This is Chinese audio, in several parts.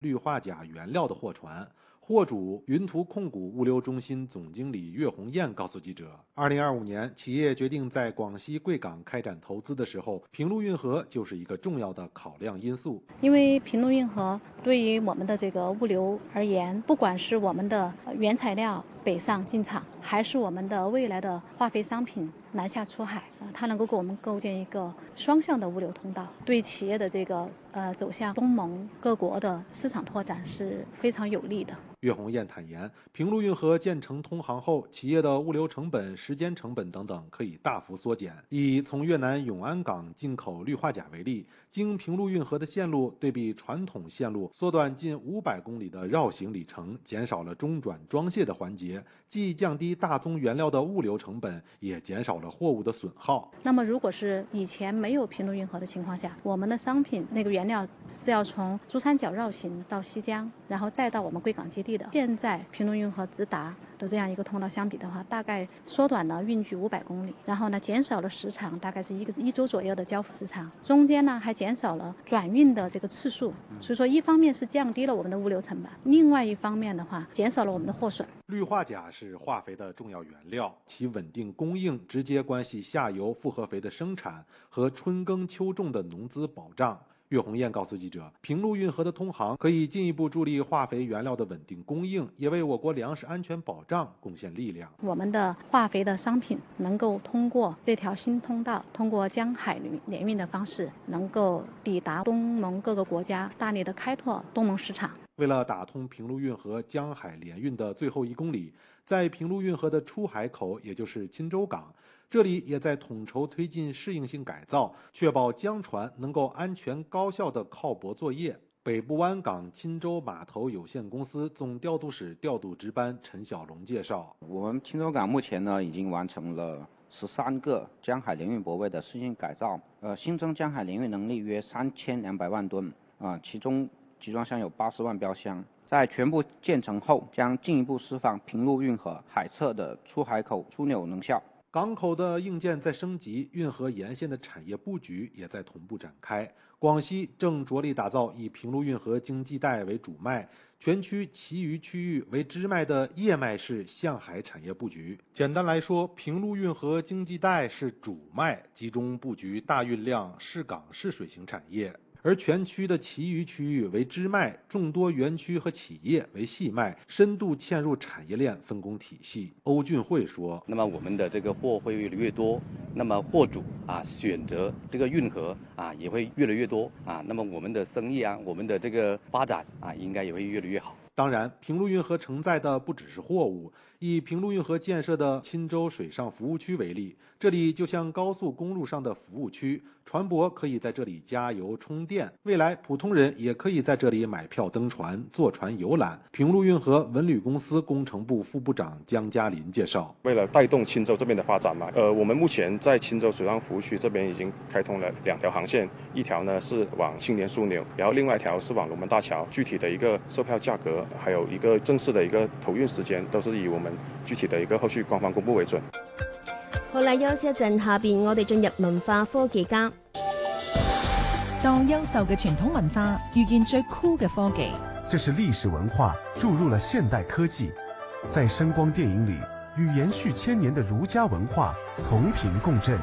氯化钾原料的货船。货主云图控股物流中心总经理岳红艳告诉记者，2025年企业决定在广西贵港开展投资的时候，平陆运河就是一个重要的考量因素。 因为平陆运河对于我们的这个物流而言，不管是我们的原材料北上进场，还是我们的未来的化肥商品南下出海，它能够给我们构建一个双向的物流通道，对企业的这个走向东盟各国的市场拓展是非常有利的。 岳红艳坦言，平陆运河建成通航后，企业的物流成本、时间成本等等可以大幅缩减。以从越南永安港进口氯化钾为例，经平陆运河的线路对比传统线路，缩短近500公里的绕行里程，减少了中转装卸的环节，既降低大宗原料的物流成本，也减少了货物的损耗。 那么，如果是以前没有平陆运河的情况下，我们的商品那个原料是要从珠三角绕行到西江，然后再到我们贵港基地的。现在平陆运河直达的这样一个通道相比的话，大概缩短了运距500公里，然后呢减少了时长，大概是一周左右的交付时长，中间呢还减少了转运的这个次数。所以说，一方面是降低了我们的物流成本，另外一方面的话，减少了我们的货损。 氯化钾是化肥的重要原料，其稳定供应直接关系下游复合肥的生产和春耕秋种的农资保障。岳红艳告诉记者，平陆运河的通航可以进一步助力化肥原料的稳定供应，也为我国粮食安全保障贡献力量。 我们的化肥的商品能够通过这条新通道，通过江海联运的方式，能够抵达东盟各个国家，大力的开拓东盟市场。 为了打通平陆运河江海联运的最后1公里，在平陆运河的出海口，也就是钦州港，这里也在统筹推进适应性改造，确保江船能够安全高效地靠泊作业。北部湾港钦州码头有限公司总调度室调度值班陈小龙介绍， 我们钦州港目前呢已经完成了13个江海联运泊位的适应改造，新增江海联运能力约3200万吨，其中集装箱有80万标箱。在全部建成后，将进一步释放平陆运河海侧的出海口枢纽能效。 港口的硬件在升级，运河沿线的产业布局也在同步展开。广西正着力打造以平陆运河经济带为主脉，全区其余区域为支脉的叶脉式向海产业布局。简单来说，平陆运河经济带是主脉，集中布局大运量市港市水型产业。而全区的其余区域为支脉，众多园区和企业为细脉，深度嵌入产业链分工体系。欧俊慧说：“ 那么我们的这个货会越来越多，那么货主选择这个运河也会越来越多那么我们的生意我们的这个发展应该也会越来越好。” 当然，平陆运河承载的不只是货物。以平陆运河建设的钦州水上服务区为例，这里就像高速公路上的服务区，船舶可以在这里加油充电，未来普通人也可以在这里买票登船、坐船游览。平陆运河文旅公司工程部副部长江嘉林介绍， 为了带动钦州这边的发展嘛，我们目前在钦州水上服务区这边已经开通了2条航线，一条呢是往青年枢纽，然后另外一条是往龙门大桥。具体的一个售票价格，还有一个正式的一个投运时间，都是以我们具體的一個後續官方公布為準。 好啦，休息一陣，下邊我哋進入文化科技家。 當優秀嘅傳統文化遇見最酷嘅科技， 這是歷史文化注入了現代科技，在聲光電影裡與延續1000年的儒家文化同頻共振。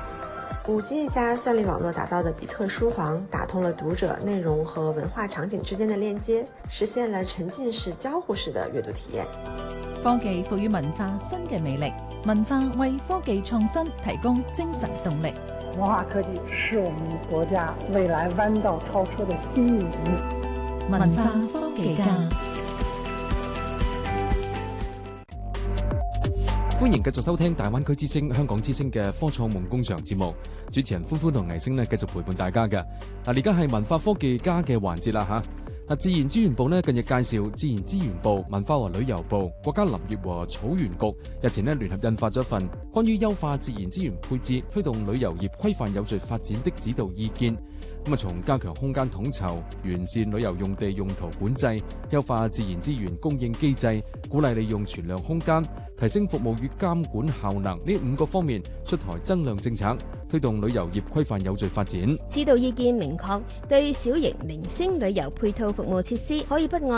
5G 一家算力網絡打造的比特書房，打通了讀者內容和文化場景之間的鏈接，實現了沉浸式交互式的閱讀體驗。 科技賦予文化新嘅魅力，文化為科技創新提供精神動力。 文化科技是我們國家未來彎道超車的新引擎。 文化科技家。 歡迎繼續收聽大灣區之聲、香港之聲嘅科創夢工場節目，主持人歡歡同倪星繼續陪伴大家嘅。而家係文化科技家嘅環節啦嚇。自然資源部近日介紹自然資源部、文化和旅遊部、國家林業和草原局日前聯合印發咗一份關於優化自然資源配置、推動旅遊業規範有序發展的指導意見。 咁從加強空間統籌、完善旅遊用地用途管制、優化自然資源供應機制、鼓勵利用存量空間、提升服務與監管效能呢5個方面出台增量政策，推動旅遊業規範有序發展。 指導意見明確，對小型零星旅遊配套服務設施可以不按